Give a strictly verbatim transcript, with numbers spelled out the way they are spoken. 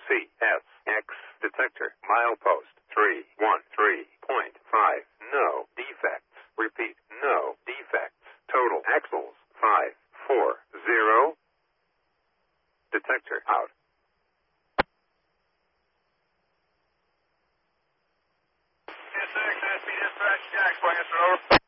C S X detector milepost three one three point five. No defects. Repeat, no defects. Total axles five four zero. Detector out. S X S P dispatch, Jack, swing us over.